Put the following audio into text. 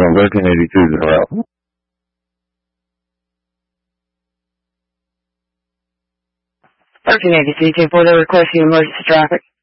on 1382 is en route. 1382, 10-4, they're requesting emergency traffic.